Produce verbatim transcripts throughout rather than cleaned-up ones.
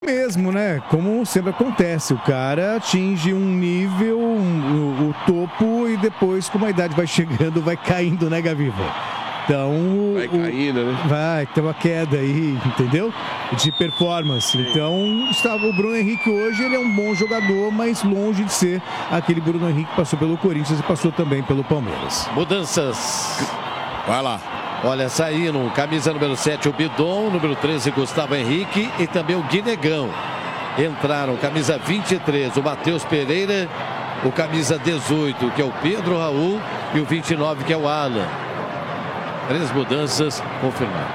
Mesmo, né? Como sempre acontece, o cara atinge um nível, um, o, o topo e depois, como a idade vai chegando, vai caindo, né, Gaviva? Então, vai caindo, né? Vai ter uma queda aí, entendeu? De performance. Sim. Então, o Bruno Henrique hoje ele é um bom jogador, mas longe de ser aquele Bruno Henrique que passou pelo Corinthians e passou também pelo Palmeiras. Mudanças. Vai lá. Olha, saindo, camisa número sete, o Bidon, número treze, Gustavo Henrique e também o Guinegão. Entraram, camisa vinte e três, o Matheus Pereira, o camisa dezoito, que é o Pedro Raul, e o vinte e nove, que é o Alan. Três mudanças confirmadas.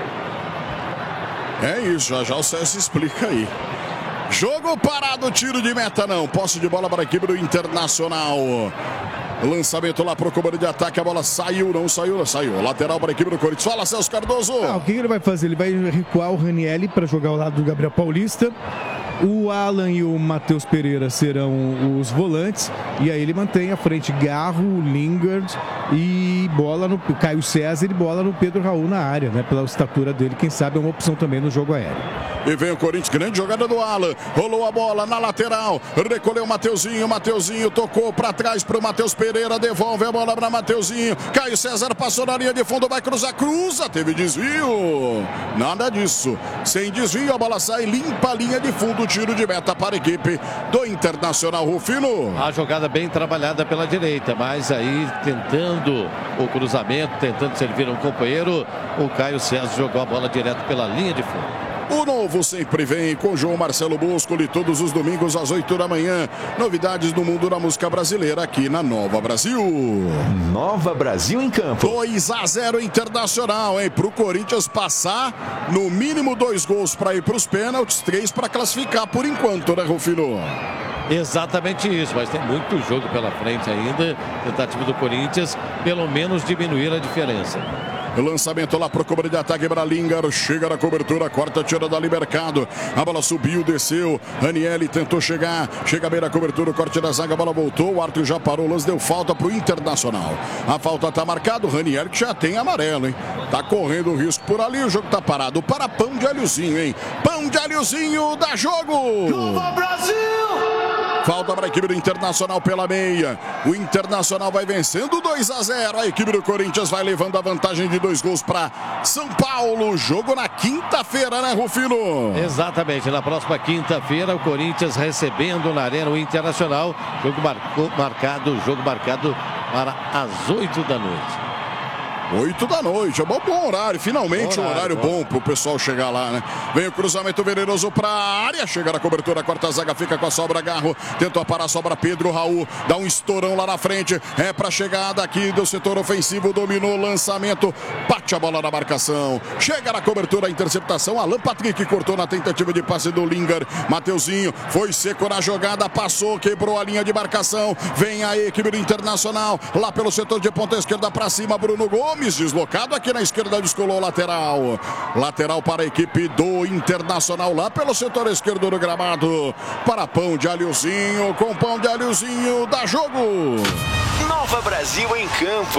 É isso, já já o César explica aí. Jogo parado, tiro de meta não. Posse de bola para a equipe do Internacional. Lançamento lá para o comando de ataque, a bola saiu, não saiu, não saiu. Lateral para a equipe do Corinthians. Fala, Celso Cardoso. Ah, o que ele vai fazer? Ele vai recuar o Ranieri para jogar ao lado do Gabriel Paulista. O Alan e o Matheus Pereira serão os volantes. E aí ele mantém à frente Garro, Lingard e bola no Caio César e bola no Pedro Raul na área, né? Pela estatura dele, quem sabe é uma opção também no jogo aéreo. E vem o Corinthians, grande jogada do Alan. Rolou a bola na lateral. Recolheu o Mateuzinho. Mateuzinho tocou para trás para o Matheus Pereira. Devolve a bola para Mateuzinho. Caio César passou na linha de fundo. Vai cruzar. Cruza. Teve desvio. Nada disso. Sem desvio, a bola sai limpa a linha de fundo. Tiro de meta para a equipe do Internacional. Rufino. A jogada bem trabalhada pela direita. Mas aí tentando o cruzamento, tentando servir um companheiro. O Caio César jogou a bola direto pela linha de fundo. O novo sempre vem com João Marcelo Boscoli todos os domingos às oito da manhã. Novidades do mundo da música brasileira aqui na Nova Brasil. Nova Brasil em campo. dois a zero Internacional, hein? Pro Corinthians passar, no mínimo dois gols para ir para os pênaltis, três para classificar por enquanto, né, Rufino? Exatamente isso, mas tem muito jogo pela frente ainda. Tentativa do Corinthians, pelo menos diminuir a diferença. Lançamento lá pro cobre de ataque para Lingard. Chega na cobertura, quarta tira dali Mercado. A bola subiu, desceu. Ranieri tentou chegar. Chega bem na cobertura, o corte da zaga, a bola voltou. O árbitro já parou, o lance deu falta pro Internacional. A falta tá marcada, o Ranieri que já tem amarelo, hein? Tá correndo o risco por ali, o jogo tá parado. Para pão de alhozinho, hein? Pão de alhozinho, dá jogo! Nova Brasil! Falta para a equipe do Internacional pela meia. O Internacional vai vencendo dois a zero. A equipe do Corinthians vai levando a vantagem de dois gols para São Paulo. Jogo na quinta-feira, né, Rufino? Exatamente. Na próxima quinta-feira, o Corinthians recebendo na Arena o Internacional. Jogo marcou, marcado, jogo marcado para as oito da noite. oito da noite, é um bom horário, finalmente um horário bom pro pessoal chegar lá, né? Vem o cruzamento venenoso pra área, chega na cobertura, a quarta zaga fica com a sobra, Garro, tentou parar a sobra, Pedro Raul, dá um estourão lá na frente, é pra chegada aqui do setor ofensivo, dominou o lançamento, bate a bola na marcação, chega na cobertura, a interceptação, Alan Patrick cortou na tentativa de passe do Lingard, Mateuzinho foi seco na jogada, passou, quebrou a linha de marcação, vem a equipe do Internacional, lá pelo setor de ponta esquerda pra cima, Bruno Gomes, deslocado aqui na esquerda, descolou o lateral. Lateral para a equipe do Internacional, lá pelo setor esquerdo do gramado. Para pão de alhozinho, com pão de alhozinho, dá jogo. Nova Brasil em campo.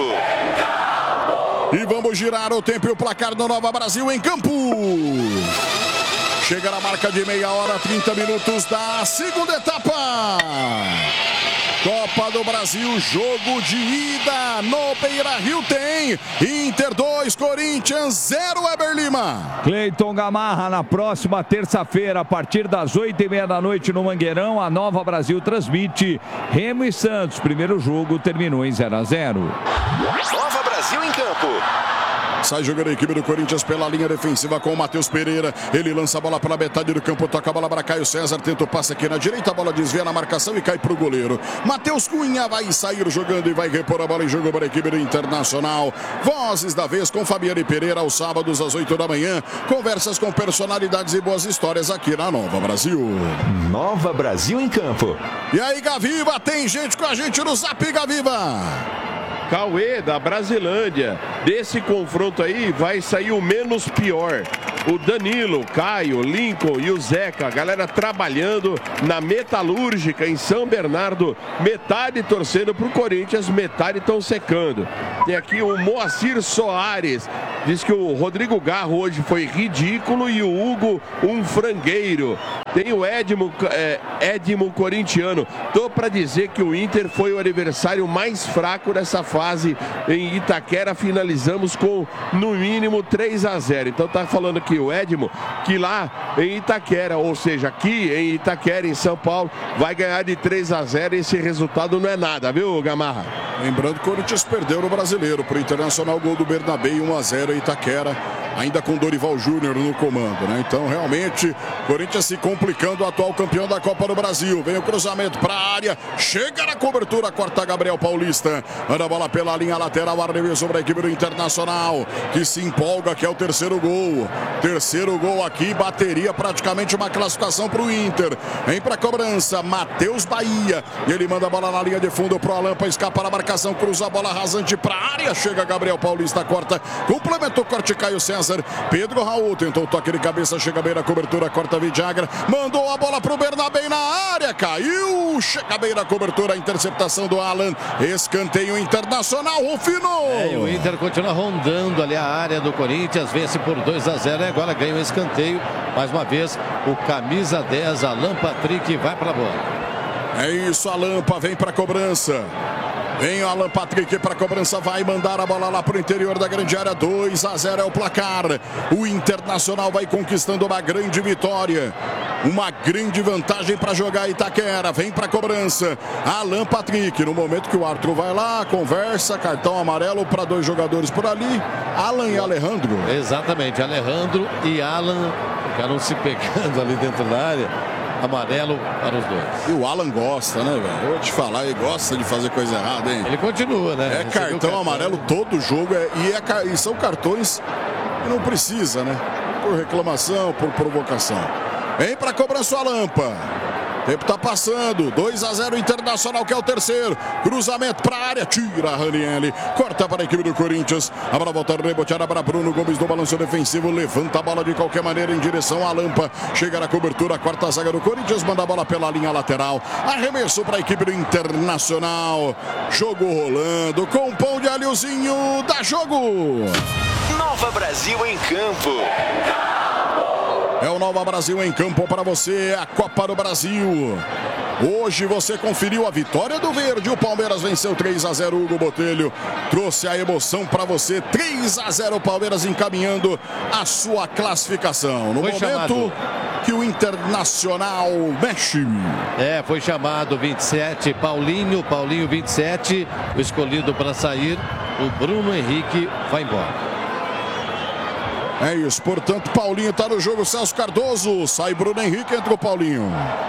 E vamos girar o tempo e o placar do Nova Brasil em campo. Chega na marca de meia hora, trinta minutos da segunda etapa. Copa do Brasil, jogo de ida no Beira-Rio tem Inter dois, Corinthians zero, Eber Lima. Cleiton Gamarra na próxima terça-feira, a partir das oito e meia da noite no Mangueirão, a Nova Brasil transmite Remo e Santos. Primeiro jogo terminou em zero a zero. Nova Brasil em campo. Sai jogando a equipe do Corinthians pela linha defensiva com o Matheus Pereira. Ele lança a bola pela metade do campo, toca a bola para Caio César, tenta o passe aqui na direita, a bola desvia na marcação e cai para o goleiro. Matheus Cunha vai sair jogando e vai repor a bola em jogo para a equipe do Internacional. Vozes da vez com Fabiane Pereira aos sábados às oito da manhã. Conversas com personalidades e boas histórias aqui na Nova Brasil. Nova Brasil em campo. E aí, Gaviva, tem gente com a gente no Zap, Gaviva. Cauê, da Brasilândia. Desse confronto aí vai sair o menos pior. O Danilo, o Caio, o Lincoln e o Zeca, a galera trabalhando na Metalúrgica em São Bernardo. Metade torcendo pro Corinthians, metade estão secando. Tem aqui o Moacir Soares. diz que o Rodrigo Garro hoje foi ridículo e o Hugo um frangueiro. Tem o Edmo, é, Edmo corintiano. Tô para dizer que o Inter foi o adversário mais fraco dessa fase em Itaquera. Finalizamos com no mínimo três a zero. Então tá falando aqui o Edmo que lá em Itaquera, ou seja, aqui em Itaquera, em São Paulo, vai ganhar de três a zero. Esse resultado não é nada, viu, Gamarra? Lembrando que o Corinthians perdeu no Brasileiro pro Internacional, gol do Bernabéu, um a zero em Itaquera, ainda com Dorival Júnior no comando, né? Então, realmente, Corinthians se complicando, o atual campeão da Copa do Brasil. Vem o cruzamento para a área, chega na cobertura, corta Gabriel Paulista, manda a bola pela linha lateral, arremesso sobre a equipe do Internacional, que se empolga, que é o terceiro gol. Terceiro gol aqui, bateria praticamente uma classificação para o Inter. Vem para a cobrança, Matheus Bahia, e ele manda a bola na linha de fundo pro Alan para escapar na marcação, cruza a bola rasante para a área, chega Gabriel Paulista, corta, complementou, corte Caio César, Pedro Raul tentou o toque de cabeça, chega bem na cobertura, corta Vidagra, mandou a bola pro Bernabéu na área, caiu, chega bem na cobertura, a interceptação do Alan, escanteio Internacional, Rufino. É, e o Inter continua rondando ali a área do Corinthians, vence por dois a zero e agora ganha um escanteio, mais uma vez o camisa dez, Alan Patrick, vai para a bola. É isso, a Lampa vem para a cobrança. Vem o Alan Patrick para a cobrança, vai mandar a bola lá para o interior da grande área, dois a zero é o placar. O Internacional vai conquistando uma grande vitória, uma grande vantagem para jogar Itaquera. Vem para a cobrança, Alan Patrick, no momento que o Arthur vai lá, conversa, cartão amarelo para dois jogadores por ali, Alan e Alejandro. Exatamente, Alejandro e Alan ficaram se pegando ali dentro da área. Amarelo para os dois. E o Alan gosta, né, velho? Vou te falar, ele gosta de fazer coisa errada, hein? Ele continua, né? É cartão, cartão amarelo todo jogo. É, e, é, e são cartões que não precisa, né? Por reclamação, por provocação. Vem para cobrança o Alampa. Tempo tá passando, dois a zero Internacional, que é o terceiro. Cruzamento para a área, tira a Ranieri, corta para a equipe do Corinthians. A bola volta reboteada para Bruno Gomes no balanço defensivo, levanta a bola de qualquer maneira em direção à Lampa. Chega na cobertura, a quarta zaga do Corinthians, manda a bola pela linha lateral. Arremesso para a equipe do Internacional. Jogo rolando com o pão de alhozinho, dá jogo. Nova Brasil em campo. É o Nova Brasil em campo para você, a Copa do Brasil. Hoje você conferiu a vitória do Verde. O Palmeiras venceu três a zero. Hugo Botelho trouxe a emoção para você. três a zero Palmeiras encaminhando a sua classificação. No foi momento chamado. que o Internacional mexe. É, foi chamado vinte e sete, Paulinho, Paulinho vinte e sete, o escolhido para sair. O Bruno Henrique vai embora. É isso, portanto, Paulinho está no jogo, Celso Cardoso, sai Bruno Henrique, entra o Paulinho.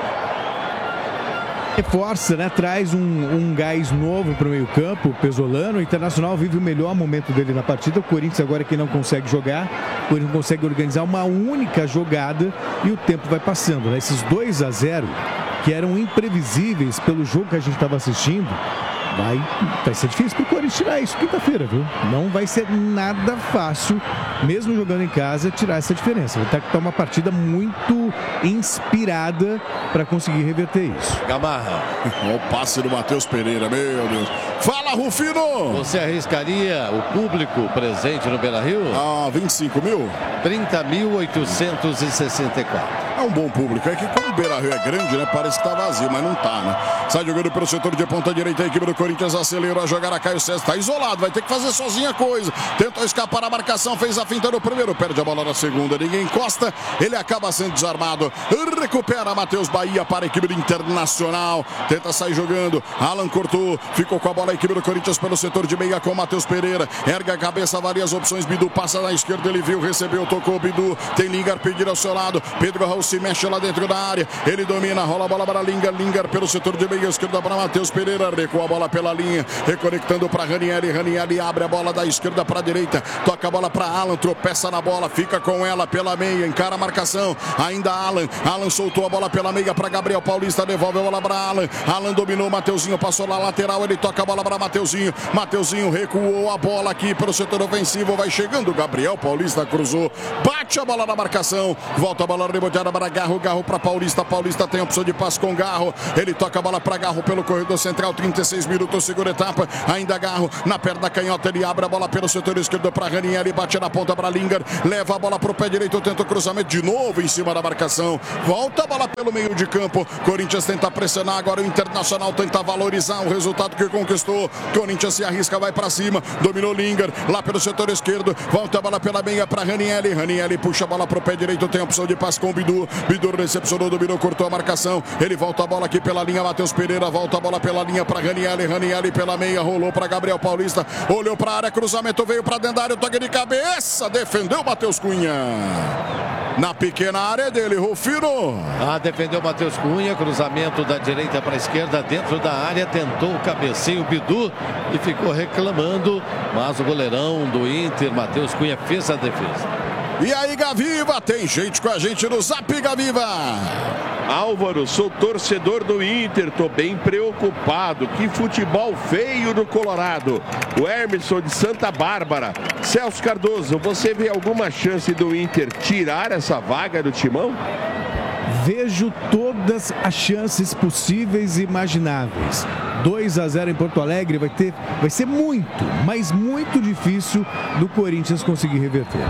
Reforça, né? Traz um, um gás novo para o meio campo, Pesolano. O Internacional vive o melhor momento dele na partida. O Corinthians agora que não consegue jogar, o Corinthians não consegue organizar uma única jogada e o tempo vai passando, né? Esses dois a zero que eram imprevisíveis pelo jogo que a gente estava assistindo, Vai, vai ser difícil para o Corinthians tirar isso quinta-feira, viu? Não vai ser nada fácil, mesmo jogando em casa, tirar essa diferença. Vai ter que estar uma partida muito inspirada para conseguir reverter isso. Gamarra. Olha o passe do Matheus Pereira, meu Deus. Fala, Rufino! Você arriscaria o público presente no Beira-Rio? Ah, vinte e cinco mil? trinta mil oitocentos e sessenta e quatro. É um bom público. É que como o Beira-Rio é grande, né? Parece que tá vazio, mas não tá, né? Sai jogando pelo setor de ponta direita, a equipe do Corinthians acelerou a jogar a Caio César. Tá isolado, vai ter que fazer sozinha a coisa. Tentou escapar a marcação, fez a finta no primeiro, perde a bola na segunda. Ninguém encosta, ele acaba sendo desarmado. Recupera Matheus Bahia para a equipe do Internacional. Tenta sair jogando. Alan cortou, ficou com a bola a equipe do Corinthians pelo setor de meia com Matheus Pereira. Erga a cabeça, varia as opções. Bidu passa na esquerda, ele viu, recebeu, tocou Bidu. Tem Lingar pedindo ao seu lado. Pedro Raul se mexe lá dentro da área. Ele domina, rola a bola para Lingar. Lingar pelo setor de meia esquerda para Matheus Pereira. Recua a bola pela linha, reconectando para Ranieri. Ranieri abre a bola da esquerda para a direita. Toca a bola para Alan, tropeça na bola, fica com ela pela meia, encara a marcação. Ainda Alan. Alan soltou a bola pela meia para Gabriel Paulista, devolve a bola para Alan. Alan dominou, Mateuzinho passou na lateral, ele toca a bola para Mateuzinho. Mateuzinho recuou a bola aqui pelo setor ofensivo, vai chegando Gabriel Paulista, cruzou, bate bate a bola na marcação, volta a bola reboteada para Garro, Garro para Paulista, Paulista tem opção de passe com Garro, ele toca a bola para Garro pelo corredor central, trinta e seis minutos, segunda etapa, ainda Garro na perna canhota, ele abre a bola pelo setor esquerdo para Ranieri, bate na ponta para Linger, leva a bola para o pé direito, tenta o cruzamento de novo em cima da marcação, volta a bola pelo meio de campo, Corinthians tenta pressionar, agora o Internacional tenta valorizar o resultado que conquistou, Corinthians se arrisca, vai para cima, dominou Linger, lá pelo setor esquerdo, volta a bola pela meia para Ranieri, Ranieri puxa a bola para o pé direito, tem opção de passe com o Bidu, Bidu recepcionou, dominou, cortou a marcação, ele volta a bola aqui pela linha, Matheus Pereira, volta a bola pela linha para Ranieri, Ranieri pela meia, rolou para Gabriel Paulista, olhou para a área, cruzamento veio para dentro da área, toque de cabeça, defendeu Matheus Cunha. Na pequena área dele, Rufino. Ah, defendeu o Matheus Cunha, cruzamento da direita para a esquerda, dentro da área, tentou o cabeceio Bidu e ficou reclamando, mas o goleirão do Inter, Matheus Cunha, fez a defesa. E aí, Gaviva, tem gente com a gente no Zap, Gaviva. Álvaro, sou torcedor do Inter, tô bem preocupado. Que futebol feio do Colorado. O Emerson de Santa Bárbara. Celso Cardoso, você vê alguma chance do Inter tirar essa vaga do Timão? Vejo todas as chances possíveis e imagináveis. dois a zero em Porto Alegre vai ter, vai ser muito, mas muito difícil do Corinthians conseguir reverter.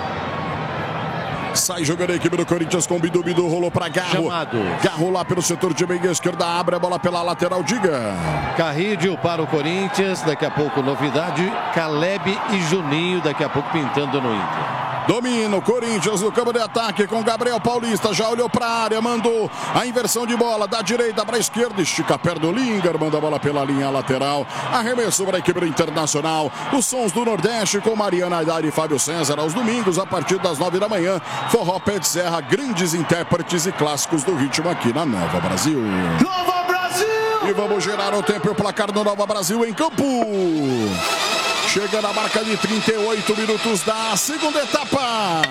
Sai jogando a equipe do Corinthians com Bidu, Bidu rolou para Garro. Chamado. Garro lá pelo setor de meia esquerda, abre a bola pela lateral, diga. Carrídio para o Corinthians, daqui a pouco novidade, Caleb e Juninho, daqui a pouco pintando no Inter. Domina o Corinthians no campo de ataque com Gabriel Paulista, já olhou para a área, mandou a inversão de bola da direita para a esquerda, estica a perna do Linger, manda a bola pela linha lateral, arremesso para a equipe do Internacional, os sons do Nordeste com Mariana Aidar e Fábio César aos domingos a partir das nove da manhã, Forró Pé de Serra, grandes intérpretes e clássicos do ritmo aqui na Nova Brasil. Nova Brasil! E vamos gerar o tempo e o placar do Nova Brasil em campo. Chega na marca de trinta e oito minutos da segunda etapa.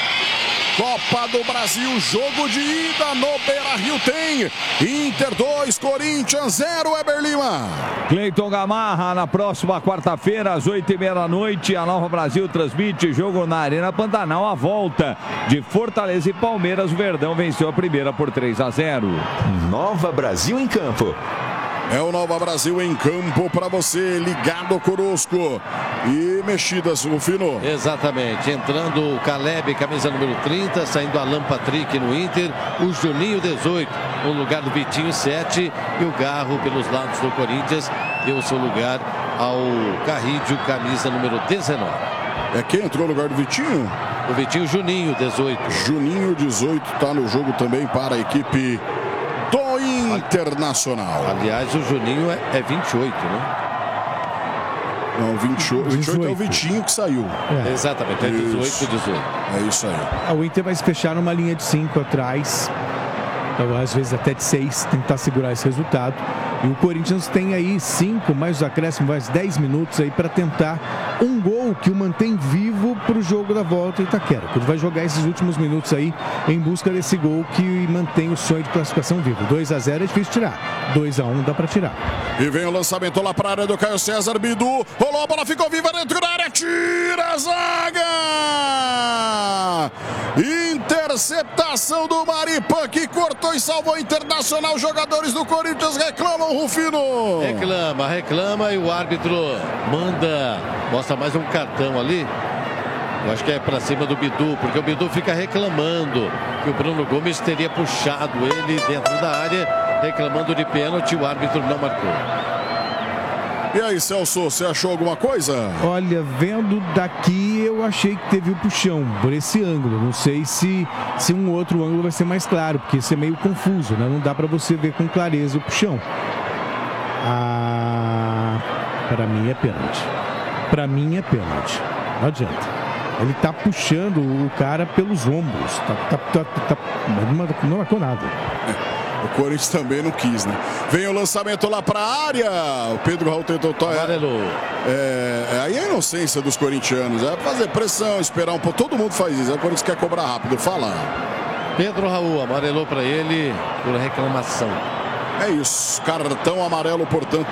Copa do Brasil, jogo de ida no Beira-Rio tem Inter dois, Corinthians zero, Eber Lima. Cleiton Gamarra, na próxima quarta-feira, às oito e meia da noite, a Nova Brasil transmite jogo na Arena Pantanal, a volta de Fortaleza e Palmeiras. O Verdão venceu a primeira por três a zero. Nova Brasil em campo. É o Nova Brasil em campo para você, ligado conosco. E mexidas, Rufino. Exatamente, entrando o Caleb, camisa número trinta, saindo Alan Patrick no Inter, o Juninho dezoito, no lugar do Vitinho sete, e o Garro pelos lados do Corinthians deu seu lugar ao Carrídio, camisa número dezenove. É quem entrou no lugar do Vitinho? O Vitinho Juninho, dezoito. Juninho, dezoito, está no jogo também para a equipe do Internacional. Aliás, o Juninho é, é vinte e oito, né? Não, vinte e oito, vinte e oito é o Vitinho que saiu. É. Exatamente, é dezoito, dezoito. É isso aí. O Inter vai se fechar numa linha de cinco atrás, às vezes até de seis, tentar segurar esse resultado. E o Corinthians tem aí cinco, mais os acréscimos, mais dez minutos aí para tentar um gol que o mantém vivo para o jogo da volta em Itaquera. Ele vai jogar esses últimos minutos aí em busca desse gol que mantém o sonho de classificação vivo. dois a zero é difícil tirar, dois a um dá para tirar. E vem o lançamento lá para a área do Caio César, Bidu, rolou a bola, ficou viva dentro da área, tira a zaga! Interceptação do Maripan que cortou e salvou o Internacional. Jogadores do Corinthians reclamam, Rufino. Reclama, reclama e o árbitro manda, mostra mais um cartão ali. Eu acho que é para cima do Bidu, porque o Bidu fica reclamando que o Bruno Gomes teria puxado ele dentro da área, reclamando de pênalti, o árbitro não marcou. E aí, Celso, você achou alguma coisa? Olha, vendo daqui eu achei que teve o puxão por esse ângulo. Não sei se, se um outro ângulo vai ser mais claro, porque isso é meio confuso, né? Não dá para você ver com clareza o puxão. Ah, para mim é pênalti. Para mim é pênalti. Não adianta. Ele tá puxando o cara pelos ombros. Tá, tá, tá, tá, não, não marcou nada. O Corinthians também não quis, né? Vem o lançamento lá para a área. O Pedro Raul tentou... Amarelo. É, aí é a inocência dos corintianos. É fazer pressão, esperar um pouco. Todo mundo faz isso. O Corinthians quer cobrar rápido. Fala. Pedro Raul amarelou para ele por reclamação. É isso. Cartão amarelo, portanto,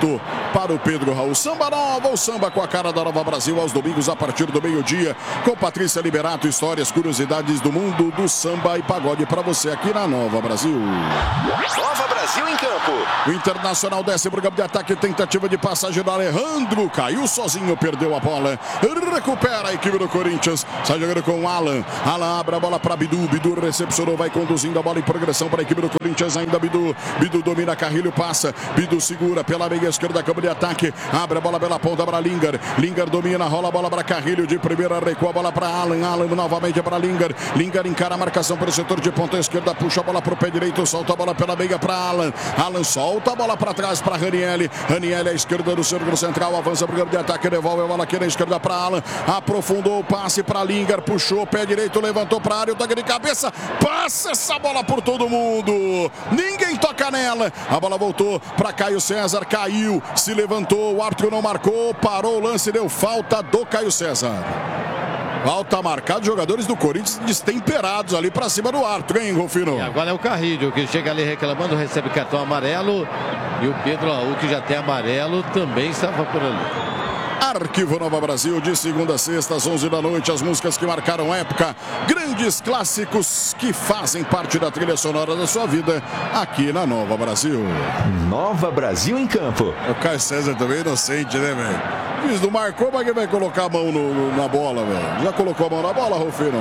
para o Pedro Raul. Samba Nova, o samba com a cara da Nova Brasil, aos domingos a partir do meio-dia, com Patrícia Liberato, histórias, curiosidades do mundo do samba e pagode para você aqui na Nova Brasil. Nova Brasil em campo. O Internacional desce para o campo de ataque, tentativa de passagem do Alejandro, caiu sozinho, perdeu a bola, recupera a equipe do Corinthians, sai jogando com o Alan, Alan abre a bola para Bidu, Bidu recepcionou, vai conduzindo a bola em progressão para a equipe do Corinthians, ainda Bidu, Bidu domina, Carrilho passa, Bidu segura pela meia esquerda, campo de ataque, abre a bola pela ponta para Lingard, Lingard domina, rola a bola para Carrilho, de primeira recua a bola para Alan, Alan novamente para Lingard, Lingard encara a marcação pelo setor de ponta esquerda, puxa a bola para o pé direito, solta a bola pela meia para Alan, Alan solta a bola para trás para Ranieri, Ranieri à esquerda do círculo central, avança para o campo de ataque, devolve a bola aqui na esquerda para Alan, aprofundou o passe para Lingard, puxou o pé direito, levantou para a área, o toque de cabeça, passa essa bola por todo mundo, ninguém toca nela, a bola voltou para Caio César, caiu, se levantou, o árbitro não marcou, parou o lance, deu falta do Caio César. Falta marcada, jogadores do Corinthians destemperados ali para cima do árbitro, hein, Rufino? E agora é o Carrilho que chega ali reclamando, recebe cartão amarelo, e o Pedro Raul, que já tem amarelo, também estava por ali. Arquivo Nova Brasil, de segunda a sexta, às onze da noite, as músicas que marcaram época, grandes clássicos que fazem parte da trilha sonora da sua vida, aqui na Nova Brasil. Nova Brasil em campo. O Caio César também inocente, né, velho? Isso não marcou, mas quem vai colocar a mão no, no, na bola, velho? Já colocou a mão na bola, Rufino?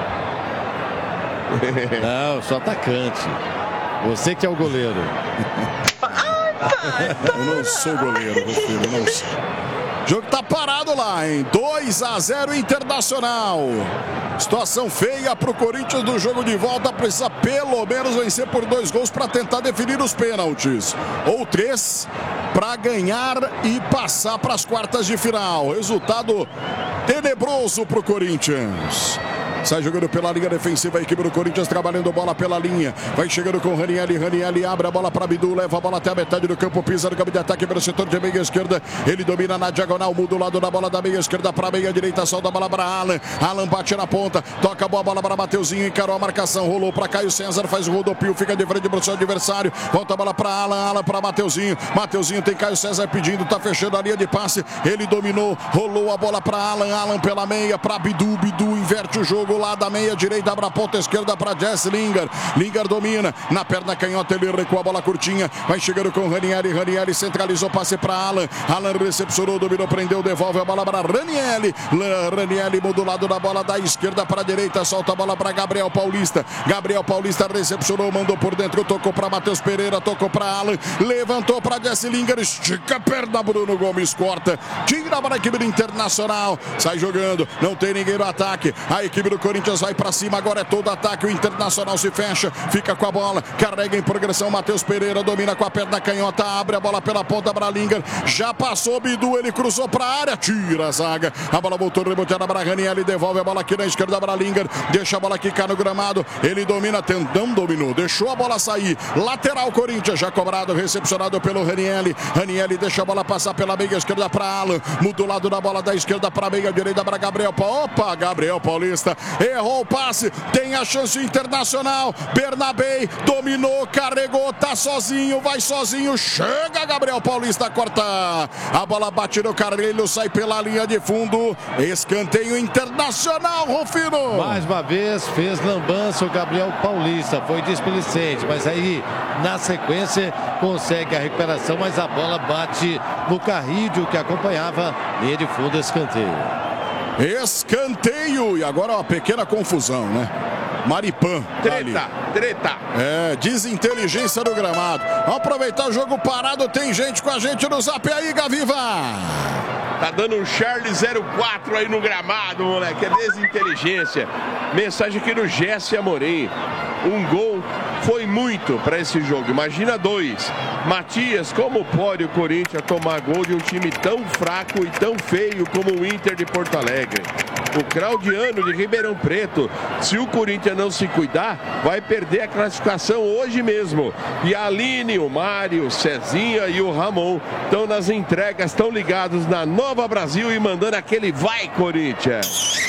Não, sou atacante. Você que é o goleiro. Eu não sou goleiro, Rufino, não sou. O jogo tá parado lá, hein? dois a zero Internacional. Situação feia pro Corinthians do jogo de volta. Precisa pelo menos vencer por dois gols para tentar definir os pênaltis. Ou três para ganhar e passar para as quartas de final. Resultado tenebroso pro Corinthians. Sai jogando pela linha defensiva, a equipe do Corinthians trabalhando bola pela linha. Vai chegando com Ranieri, Ranieri abre a bola para Bidu, leva a bola até a metade do campo, pisa no campo de ataque pelo setor de meia esquerda. Ele domina na diagonal, muda o lado da bola da meia esquerda para a meia direita, solta a bola para Alan. Alan bate na ponta, toca a boa bola para Mateuzinho, encarou a marcação, rolou para Caio César, faz o rodopio, fica de frente para o seu adversário. Volta a bola para Alan, Alan para Mateuzinho. Mateuzinho tem Caio César pedindo, tá fechando a linha de passe. Ele dominou, rolou a bola para Alan, Alan pela meia para Bidu, Bidu inverte o jogo lá da meia direita para a ponta esquerda para Jesse Lingard. Lingard domina na perna canhota, ele recua a bola curtinha, vai chegando com Ranieri, Ranieri centralizou, passe para Alan, Alan recepcionou, dominou, prendeu, devolve a bola para Ranieri, Ranieri muda o lado da bola da esquerda para a direita, solta a bola para Gabriel Paulista, Gabriel Paulista recepcionou, mandou por dentro, tocou para Matheus Pereira, tocou para Alan, levantou para Jesse Lingard, estica a perna, Bruno Gomes corta, tira para a equipe do Internacional, sai jogando, não tem ninguém no ataque, a equipe do Corinthians vai para cima, agora é todo ataque, o Internacional se fecha, fica com a bola, carrega em progressão, Matheus Pereira domina com a perna canhota, abre a bola pela ponta para Lingard, já passou Bidu, ele cruzou para a área, tira a zaga, a bola voltou reboteada para Ranieri, devolve a bola aqui na esquerda para Lingard, deixa a bola quicar no gramado, ele domina, tentão dominou, deixou a bola sair, lateral Corinthians, já cobrado, recepcionado pelo Ranieri, Ranieri deixa a bola passar pela meia esquerda para Alan, muda o lado da bola da esquerda para a meia direita para Gabriel, opa, Gabriel Paulista, errou o passe, tem a chance Internacional, Bernabé dominou, carregou, tá sozinho, vai sozinho, chega Gabriel Paulista, corta, a bola bate no Carrilho, sai pela linha de fundo, escanteio Internacional, Rufino. Mais uma vez fez lambança o Gabriel Paulista, foi displicente, mas aí na sequência consegue a recuperação, mas a bola bate no Carrilho que acompanhava, linha de fundo, escanteio. Escanteio, e agora uma pequena confusão, né? Maripan. Treta, treta. É, desinteligência do gramado. Vamos aproveitar o jogo parado, tem gente com a gente no zap aí, Gaviva. Tá dando um Charlie zero quatro aí no gramado, moleque. É desinteligência. Mensagem aqui do Jesse Amorim. Um gol foi muito para esse jogo. Imagina dois. Matias, como pode o Corinthians tomar gol de um time tão fraco e tão feio como o Inter de Porto Alegre? O Claudiano de Ribeirão Preto. Se o Corinthians não se cuidar, vai perder a classificação hoje mesmo. E a Aline, o Mário, o Cezinha e o Ramon estão nas entregas, estão ligados na Nova Brasil e mandando aquele vai, Corinthians.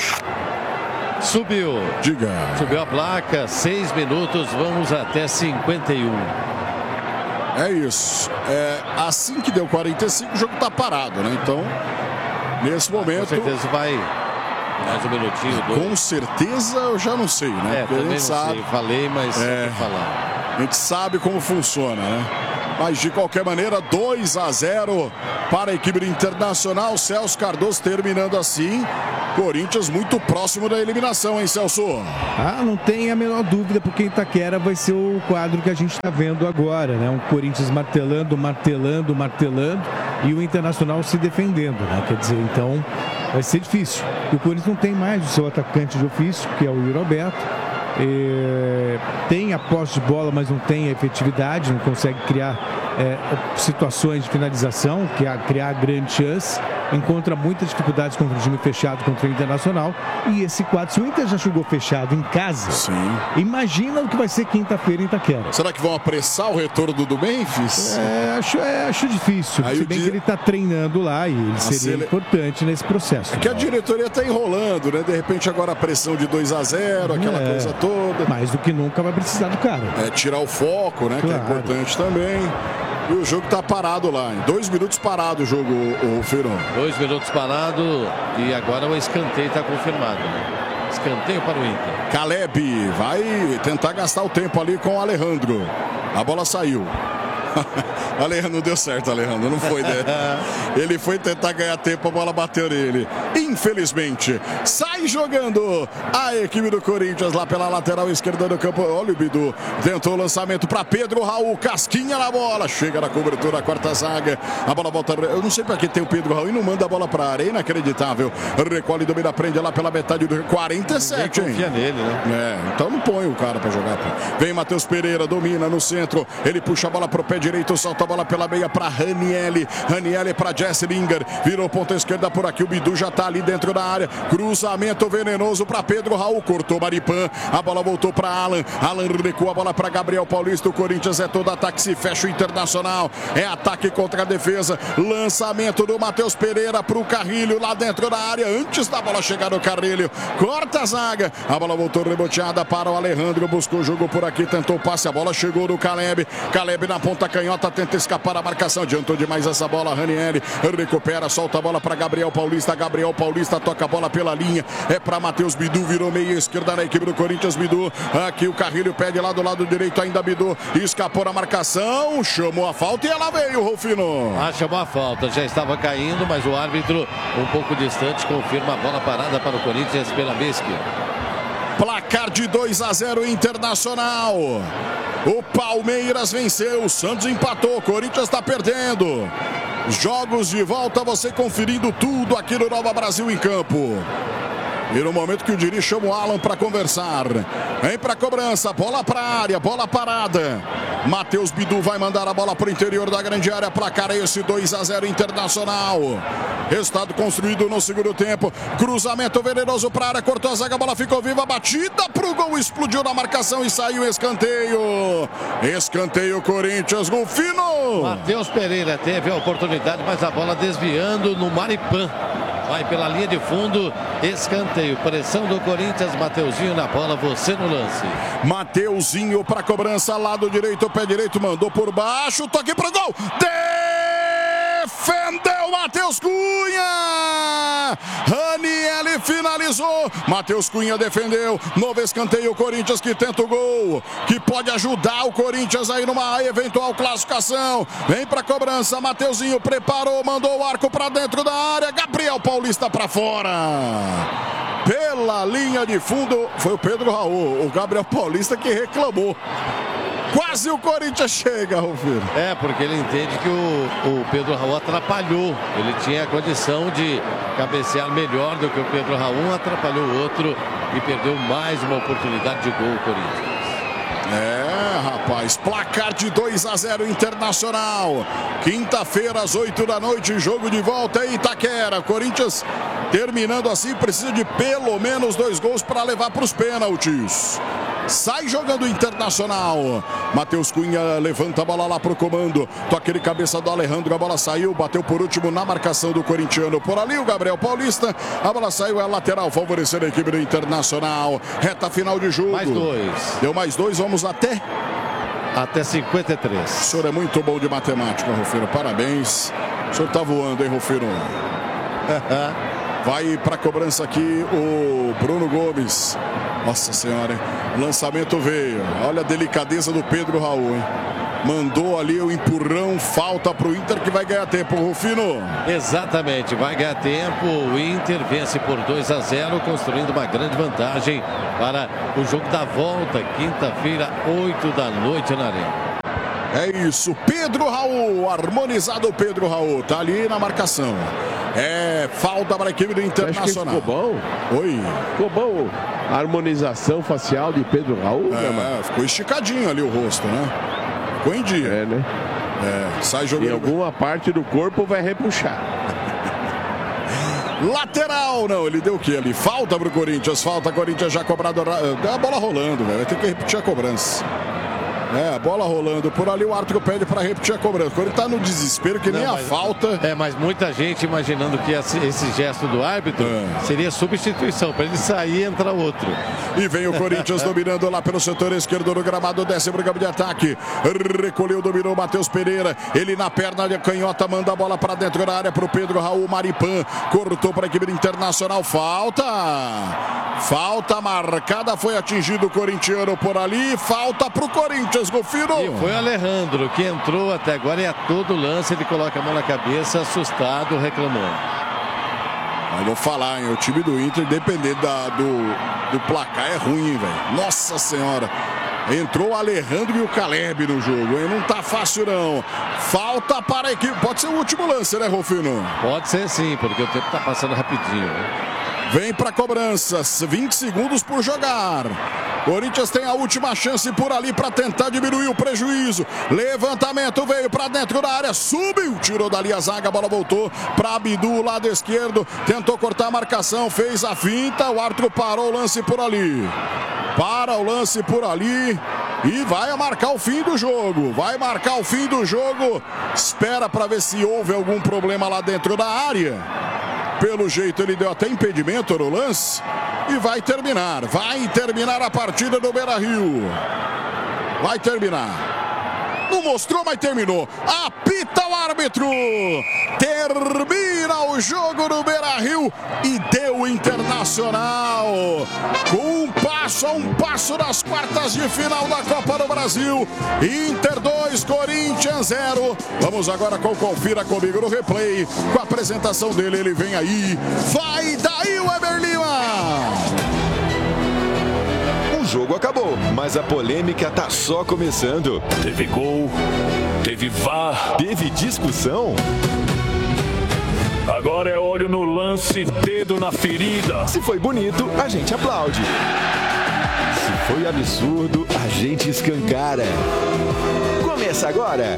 Subiu. Diga. Subiu a placa, seis minutos, vamos até cinquenta e um. É isso. É, assim que deu quarenta e cinco, o jogo tá parado, né? Então, nesse momento... Com certeza vai mais um minutinho. Dois. Com certeza eu já não sei, né? É, Porque também a gente não sabe. sei. Falei, mas É. tem que falar. A gente sabe como funciona, né? Mas de qualquer maneira, dois a zero para a equipe do Internacional. Celso Cardoso terminando assim. Corinthians muito próximo da eliminação, hein, Celso? Ah, não tem a menor dúvida, porque Itaquera vai ser o quadro que a gente está vendo agora, né? Um Corinthians martelando, martelando, martelando e o Internacional se defendendo, né? Quer dizer, então vai ser difícil. E o Corinthians não tem mais o seu atacante de ofício, que é o Yuri Alberto. É, tem a posse de bola, mas não tem a efetividade, não consegue criar é, situações de finalização, que é criar grande chance. Encontra muitas dificuldades contra o time fechado, contra o Internacional. E esse quadro, se o Inter já jogou fechado em casa, sim, imagina o que vai ser quinta-feira em Itaquera. Será que vão apressar o retorno do Memphis? É, acho, é, acho difícil. Aí se o bem dia- que ele está treinando lá e ele seria sele- importante nesse processo. Que a diretoria está enrolando, né? De repente agora a pressão de dois a zero, aquela É, coisa toda. Mais do que nunca vai precisar do cara. É, tirar o foco, né? Claro. Que é importante também. E o jogo tá parado lá. Em dois minutos parado o jogo, o, o Feirão. Dois minutos parado e agora o escanteio está confirmado. Né? Escanteio para o Inter. Caleb vai tentar gastar o tempo ali com o Alejandro. A bola saiu. Alejandro, não deu certo, Alejandro, não foi, né? Ele foi tentar ganhar tempo, a bola bateu nele. Infelizmente, sai jogando a equipe do Corinthians lá pela lateral esquerda do campo. Olha o Bidu, tentou o lançamento para Pedro Raul, casquinha na bola, chega na cobertura, a quarta zaga, a bola volta. Eu não sei para que tem o Pedro Raul e não manda a bola para a área, inacreditável. Recolhe, domina, prende lá pela metade do quarenta e sete, hein? Confia nele, né? É, então não põe o cara para jogar. Vem Matheus Pereira, domina no centro, ele puxa a bola pro pé direito, solta a bola pela meia para Ranielli, Ranielli para Jesse Linger, virou ponta esquerda por aqui, o Bidu já tá ali dentro da área, cruzamento venenoso para Pedro Raul, cortou Maripan, a bola voltou para Alan, Alan recua a bola para Gabriel Paulista, o Corinthians é todo ataque, se fecha o Internacional, é ataque contra a defesa, lançamento do Matheus Pereira pro Carrilho lá dentro da área, antes da bola chegar no Carrilho, corta a zaga, a bola voltou reboteada para o Alejandro, buscou o jogo por aqui, tentou o passe, a bola chegou no Caleb, Caleb na ponta canhota, tenta escapar da marcação, adiantou demais essa bola, Ranieri recupera, solta a bola para Gabriel Paulista, Gabriel Paulista toca a bola pela linha, é para Matheus Bidu, virou meia esquerda na equipe do Corinthians, Bidu, aqui o Carrilho pede lá do lado direito, ainda Bidu, escapou na marcação, chamou a falta e ela veio, Rufino. Ah, chamou a falta, já estava caindo, mas o árbitro um pouco distante confirma a bola parada para o Corinthians pela meia esquerda. Placar de dois a zero Internacional. O Palmeiras venceu, o Santos empatou, o Corinthians está perdendo. Jogos de volta, você conferindo tudo aqui no Nova Brasil em Campo. E no momento que o Diri chama o Alan para conversar. Vem para cobrança, bola para a área, bola parada. Matheus Bidu vai mandar a bola para o interior da grande área. Placar esse dois a zero Internacional. Resultado construído no segundo tempo. Cruzamento venenoso para a área, cortou a zaga, a bola ficou viva, batida para o gol, explodiu na marcação e saiu escanteio. Escanteio Corinthians, Golfino. Matheus Pereira teve a oportunidade, mas a bola desviando no Maripan. Vai pela linha de fundo, escanteio, pressão do Corinthians, Mateuzinho na bola, você no lance. Mateuzinho para cobrança, lado direito, pé direito, mandou por baixo, toque pro gol. Defendeu Matheus Cunha. Ranielli finalizou. Matheus Cunha defendeu. Novo escanteio, Corinthians que tenta o gol, que pode ajudar o Corinthians aí numa eventual classificação. Vem para cobrança, Mateuzinho preparou, mandou o arco para dentro da área. Gabriel Paulista para fora. Pela linha de fundo foi o Pedro Raul, o Gabriel Paulista que reclamou. Quase o Corinthians chega, Rufino. É, porque ele entende que o, o Pedro Raul atrapalhou. Ele tinha a condição de cabecear melhor do que o Pedro Raul, atrapalhou o outro e perdeu mais uma oportunidade de gol o Corinthians. É, rapaz, placar de dois a zero Internacional. Quinta-feira, às oito da noite, jogo de volta em Itaquera. Corinthians terminando assim, precisa de pelo menos dois gols para levar para os pênaltis. Sai jogando o Internacional. Matheus Cunha levanta a bola lá pro comando. Toque de cabeça do Alejandro. A bola saiu, bateu por último na marcação do corintiano. Por ali o Gabriel Paulista. A bola saiu, é lateral, favorecendo a equipe do Internacional. Reta final de jogo. Mais dois. Deu mais dois, vamos até Até cinquenta e três. O senhor é muito bom de matemática, Rufino. Parabéns. O senhor tá voando, hein, Rufino? Vai para cobrança aqui o Bruno Gomes. Nossa senhora, hein? O lançamento veio. Olha a delicadeza do Pedro Raul, hein? Mandou ali o empurrão, falta para o Inter que vai ganhar tempo, Rufino. Exatamente, vai ganhar tempo. O Inter vence por dois a zero, construindo uma grande vantagem para o jogo da volta, quinta-feira, oito da noite na Arena. É isso, Pedro Raul, harmonizado Pedro Raul, tá ali na marcação. É falta para a equipe do Internacional. Ficou bom? Oi. Ficou bom a harmonização facial de Pedro Raul? É, né, ficou esticadinho ali o rosto, né? Ficou em dia. É, né? É, sai jogando. Em alguma parte do corpo vai repuxar. Lateral, não, ele deu o que ali? Falta pro Corinthians, falta, Corinthians já cobrado. A bola rolando, velho, vai ter que repetir a cobrança. É, a bola rolando por ali, o árbitro pede para repetir a cobrança. Quando ele tá no desespero, que nem Não, a mas, falta. É, mas muita gente imaginando que esse, esse gesto do árbitro é. seria substituição, para ele sair e entrar outro. E vem o Corinthians dominando lá pelo setor esquerdo do gramado, desce pro campo de ataque. Recolheu, dominou Matheus Pereira. Ele na perna de canhota, manda a bola para dentro da área pro Pedro Raul. Maripan cortou para a equipe Internacional. Falta. Falta marcada, foi atingido o corintiano por ali. Falta pro Corinthians. Golfino. E foi o Alejandro que entrou até agora e a todo lance ele coloca a mão na cabeça, assustado, reclamando. Eu vou falar, hein? O time do Inter, dependendo da, do, do placar, é ruim, velho. Nossa senhora. Entrou o Alejandro e o Caleb no jogo, hein? Não tá fácil, não. Falta para a equipe. Pode ser o último lance, né, Golfino? Pode ser sim, porque o tempo tá passando rapidinho, né? Vem para cobranças, vinte segundos por jogar. Corinthians tem a última chance por ali para tentar diminuir o prejuízo. Levantamento veio para dentro da área, subiu, tirou dali a zaga, a bola voltou para Abdu, lado esquerdo. Tentou cortar a marcação, fez a finta, o árbitro parou o lance por ali. Para o lance por ali e vai marcar o fim do jogo. Vai marcar o fim do jogo. Espera para ver se houve algum problema lá dentro da área. Pelo jeito ele deu até impedimento no lance. E vai terminar. Vai terminar a partida do Beira-Rio. Vai terminar. Não mostrou, mas terminou. Apita o árbitro. Termina o jogo no Beira-Rio. E deu Internacional. Com um passo a um passo das quartas de final da Copa do Brasil. Inter dois, Corinthians zero. Vamos agora com Confira Comigo no replay. Com a apresentação dele, ele vem aí. Vai daí o Weber Lima. O jogo acabou, mas a polêmica tá só começando. Teve gol, teve V A R, teve discussão. Agora é olho no lance, dedo na ferida. Se foi bonito, a gente aplaude. Se foi absurdo, a gente escancara. Começa agora.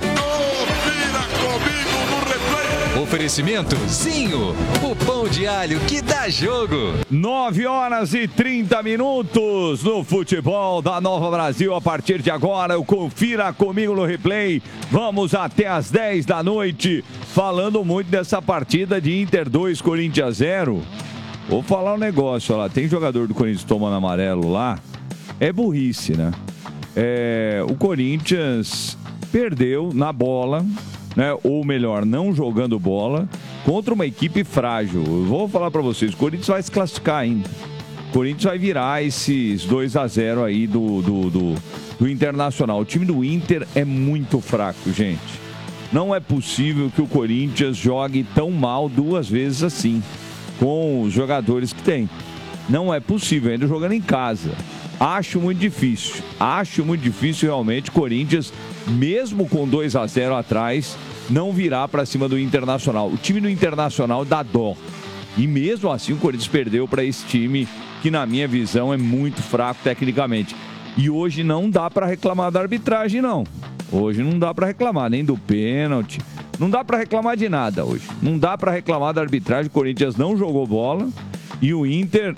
Oferecimento Zinho, o pão de alho que dá jogo. nove horas e trinta minutos no futebol da Nova Brasil. A partir de agora, o Confira Comigo no replay. Vamos até às dez da noite, falando muito dessa partida de Inter dois, Corinthians zero. Vou falar um negócio, lá. Tem jogador do Corinthians tomando amarelo lá. É burrice, né? É, o Corinthians perdeu na bola, né? Ou melhor, não jogando bola contra uma equipe frágil. Eu vou falar para vocês, o Corinthians vai se classificar ainda. O Corinthians vai virar esses dois a zero aí do, do, do, do Internacional. O time do Inter é muito fraco, gente. Não é possível que o Corinthians jogue tão mal duas vezes assim, com os jogadores que tem. Não é possível, ainda jogando em casa. Acho muito difícil. Acho muito difícil realmente o Corinthians, mesmo com dois a zero atrás, não virar para cima do Internacional. O time do Internacional dá dó. E mesmo assim o Corinthians perdeu para esse time que, na minha visão, é muito fraco tecnicamente. E hoje não dá para reclamar da arbitragem, não. Hoje não dá para reclamar nem do pênalti. Não dá para reclamar de nada hoje. Não dá para reclamar da arbitragem. O Corinthians não jogou bola. E o Inter,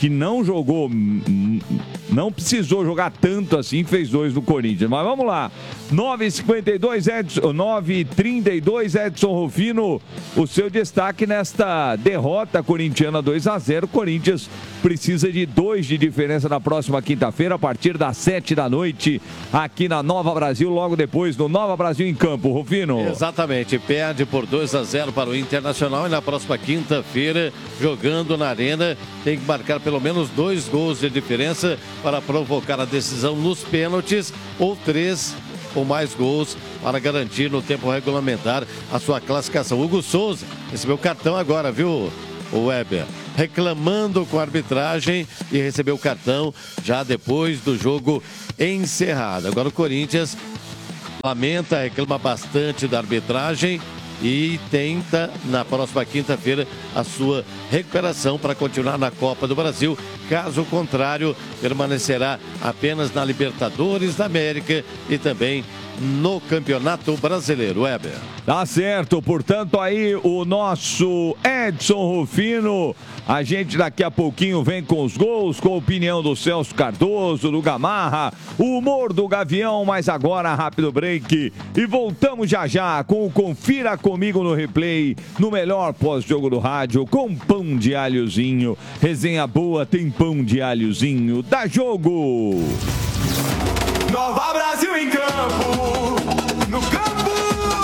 que não jogou, não precisou jogar tanto assim, fez dois do Corinthians. Mas vamos lá, nove e cinquenta e dois, Edson, nove e trinta e dois, Edson Rufino, o seu destaque nesta derrota corintiana dois a zero. Corinthians precisa de dois de diferença na próxima quinta-feira, a partir das sete da noite, aqui na Nova Brasil, logo depois do Nova Brasil em campo, Rufino. Exatamente, perde por dois a zero para o Internacional e na próxima quinta-feira, jogando na Arena, tem que marcar pelo menos dois gols de diferença para provocar a decisão nos pênaltis ou três ou mais gols para garantir no tempo regulamentar a sua classificação. Hugo Souza recebeu cartão agora, viu, o Weber? Reclamando com a arbitragem e recebeu o cartão já depois do jogo encerrado. Agora o Corinthians lamenta, reclama bastante da arbitragem e tenta na próxima quinta-feira a sua recuperação para continuar na Copa do Brasil. Caso contrário, permanecerá apenas na Libertadores da América e também no Campeonato Brasileiro. Weber. Tá certo, portanto aí o nosso Edson Rufino. A gente daqui a pouquinho vem com os gols, com a opinião do Celso Cardoso, do Gamarra, o humor do Gavião, mas agora rápido break e voltamos já já com o Confira Comigo no Replay, no melhor pós-jogo do rádio, com pão de alhozinho. Resenha boa, tem pão de alhozinho. Dá jogo! Nova Brasil em campo, no campo,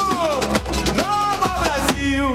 Nova Brasil.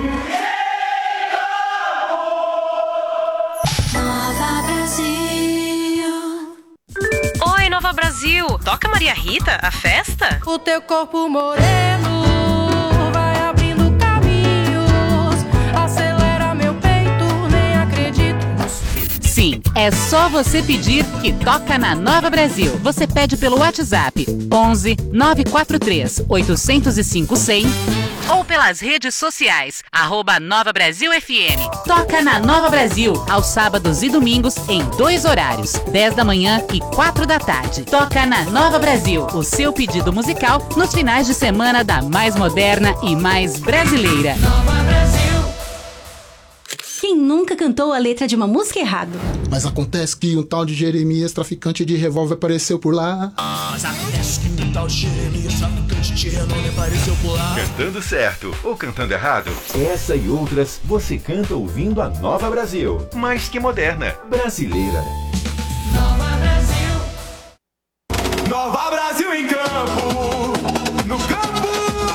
Nova Brasil. Oi, Nova Brasil. Toca Maria Rita, a festa? O teu corpo moreno vai abrindo caminhos, acelera meu peito, nem acredito. Sim, é só você pedir que toca na Nova Brasil. Você pede pelo WhatsApp onze nove quatro três oito zero cinco cem ou pelas redes sociais, arroba Nova Brasil F M. Toca na Nova Brasil, aos sábados e domingos, em dois horários, dez da manhã e quatro da tarde. Toca na Nova Brasil, o seu pedido musical nos finais de semana da mais moderna e mais brasileira. Nova Brasil. Quem nunca cantou a letra de uma música errado? Mas acontece que um tal de Jeremias, traficante de revólver, apareceu por lá. Mas acontece que um tal de Jeremias, traficante de renome, apareceu por lá. Cantando certo ou cantando errado? Essa e outras você canta ouvindo a Nova Brasil. Mais que moderna. Brasileira. Nova Brasil. Nova Brasil em campo, no campo,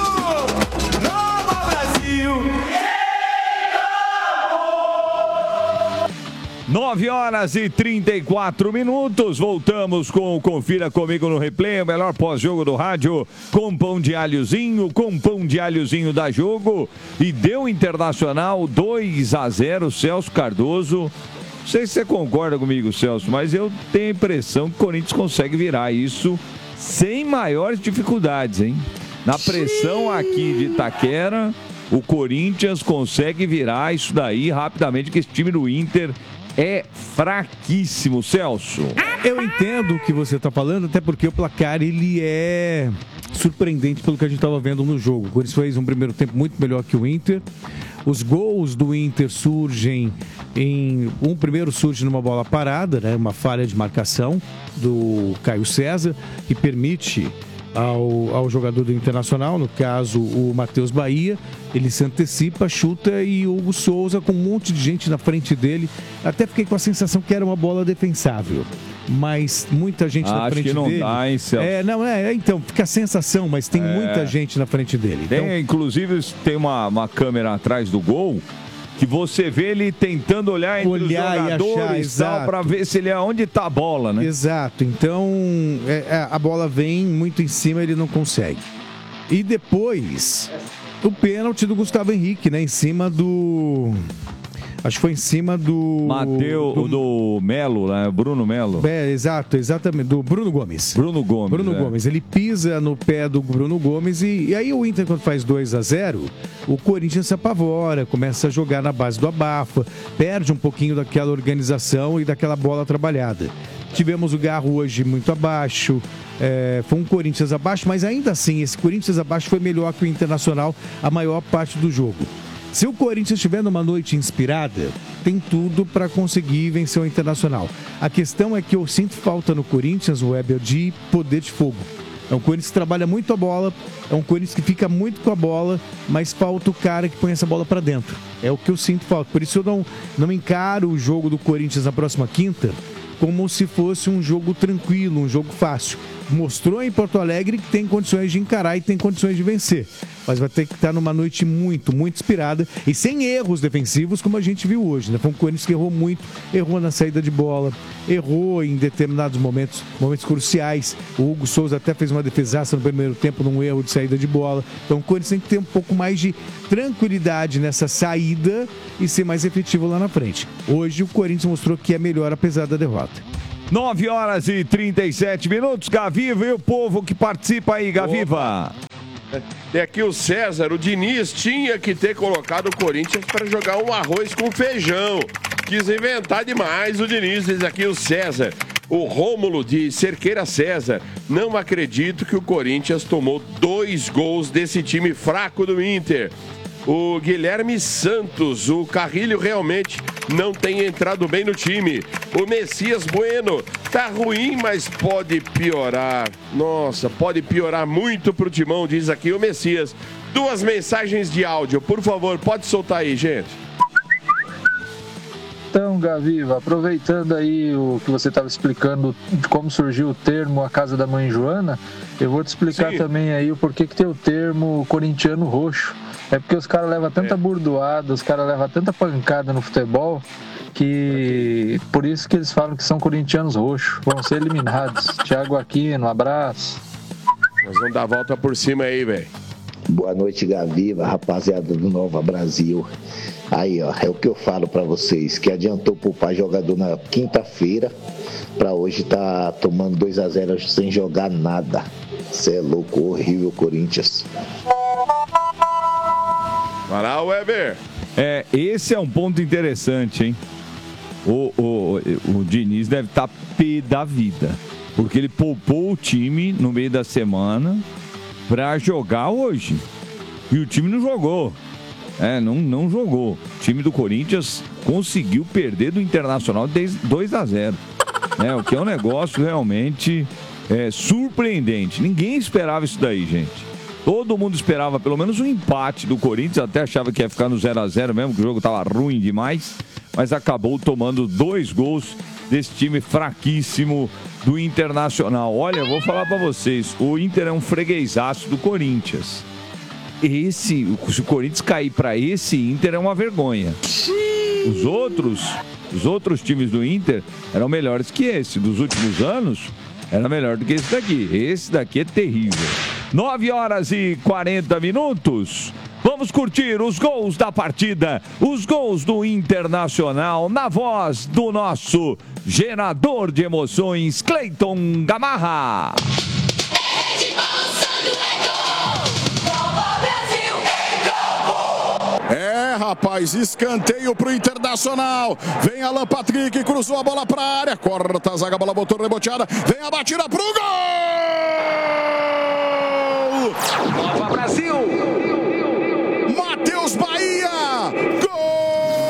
Nova Brasil. nove horas e trinta e quatro minutos, voltamos com o Confira Comigo no Replay, o melhor pós-jogo do rádio, com pão de alhozinho, com pão de alhozinho da jogo, e deu Internacional dois a zero, Celso Cardoso. Não sei se você concorda comigo, Celso, mas eu tenho a impressão que o Corinthians consegue virar isso sem maiores dificuldades, hein? Na pressão aqui de Itaquera, o Corinthians consegue virar isso daí rapidamente, que esse time do Inter é fraquíssimo, Celso. Eu entendo o que você está falando, até porque o placar ele é surpreendente pelo que a gente estava vendo no jogo. O Corinthians fez um primeiro tempo muito melhor que o Inter. Os gols do Inter surgem em... Um primeiro surge numa bola parada, né? Uma falha de marcação do Caio César, que permite ao, ao jogador do Internacional, no caso o Matheus Bahia, ele se antecipa, chuta, e o Hugo Souza com um monte de gente na frente dele. Até fiquei com a sensação que era uma bola defensável, mas muita gente ah, na frente dele. Acho que não dele. dá, hein, Celso? É, não, é, então, fica a sensação, mas tem É. muita gente na frente dele. Tem, Então, inclusive, tem uma, uma câmera atrás do gol que você vê ele tentando olhar entre Olhar e os jogadores achar, e tal, exato. para ver se ele é onde tá a bola, né? Exato. Então, é, é, a bola vem muito em cima, ele não consegue. E depois, o pênalti do Gustavo Henrique, né? Em cima do... Acho que foi em cima do... Mateu, do, do Melo, né? Bruno Melo. É, exato, exatamente. Do Bruno Gomes. Bruno Gomes. Bruno é. Gomes. Ele pisa no pé do Bruno Gomes e, e aí o Inter, quando faz dois a zero, o Corinthians se apavora, começa a jogar na base do abafa, perde um pouquinho daquela organização e daquela bola trabalhada. Tivemos o Garro hoje muito abaixo, é, foi um Corinthians abaixo, mas ainda assim, esse Corinthians abaixo foi melhor que o Internacional a maior parte do jogo. Se o Corinthians estiver numa noite inspirada, tem tudo para conseguir vencer o Internacional. A questão é que eu sinto falta no Corinthians, o Weber, de poder de fogo. É um Corinthians que trabalha muito a bola, é um Corinthians que fica muito com a bola, mas falta o cara que põe essa bola para dentro. É o que eu sinto falta. Por isso eu não, não encaro o jogo do Corinthians na próxima quinta como se fosse um jogo tranquilo, um jogo fácil. Mostrou em Porto Alegre que tem condições de encarar e tem condições de vencer. Mas vai ter que estar numa noite muito, muito inspirada e sem erros defensivos, como a gente viu hoje, né? Foi um Corinthians que errou muito, errou na saída de bola, errou em determinados momentos, momentos cruciais. O Hugo Souza até fez uma defesaça no primeiro tempo num erro de saída de bola. Então o Corinthians tem que ter um pouco mais de tranquilidade nessa saída e ser mais efetivo lá na frente. Hoje o Corinthians mostrou que é melhor apesar da derrota. nove horas e trinta e sete minutos, Gaviva e o povo que participa aí, Gaviva. Tem aqui o César, o Diniz tinha que ter colocado o Corinthians para jogar um arroz com feijão. Quis inventar demais o Diniz, diz aqui o César. O Rômulo de Cerqueira César, não acredito que o Corinthians tomou dois gols desse time fraco do Inter. O Guilherme Santos, o Carrilho realmente não tem entrado bem no time. O Messias Bueno, tá ruim, mas pode piorar. Nossa, pode piorar muito pro Timão, diz aqui o Messias. Duas mensagens de áudio, por favor, pode soltar aí, gente. Então, Gaviva, aproveitando aí o que você estava explicando de como surgiu o termo A Casa da Mãe Joana, eu vou te explicar Sim. também aí o porquê que tem o termo corintiano roxo. É porque os caras levam tanta é. burdoada, os caras levam tanta pancada no futebol, que por isso que eles falam que são corintianos roxos. Vão ser eliminados. Thiago Aquino, um abraço. Nós vamos dar a volta por cima aí, velho. Boa noite, Gaviva, rapaziada do Nova Brasil. Aí, ó, é o que eu falo pra vocês, que adiantou poupar jogador na quinta-feira, pra hoje tá tomando dois a zero sem jogar nada. Cê é louco, horrível, Corinthians. Vai lá, Weber. É, esse é um ponto interessante, hein? O, o, o Diniz deve estar pé da vida, porque ele poupou o time no meio da semana pra jogar hoje. E o time não jogou. É, não, não jogou. O time do Corinthians conseguiu perder do Internacional de dois a zero. É, o que é um negócio realmente é, surpreendente. Ninguém esperava isso daí, gente. Todo mundo esperava pelo menos um empate do Corinthians, até achava que ia ficar no zero a zero mesmo, que o jogo estava ruim demais, mas acabou tomando dois gols desse time fraquíssimo do Internacional. Olha, eu vou falar para vocês, o Inter é um freguesaço do Corinthians. Esse, se o Corinthians cair para esse Inter é uma vergonha. Os outros, os outros times do Inter eram melhores que esse, dos últimos anos, era melhor do que esse daqui. Esse daqui é terrível. nove horas e quarenta minutos. Vamos curtir os gols da partida, os gols do Internacional, na voz do nosso gerador de emoções, Cleiton Gamarra. É, rapaz, escanteio pro Internacional. Vem Alan Patrick, cruzou a bola pra área, corta a zaga, a bola botou reboteada, vem a batida pro gol! Nova Brasil!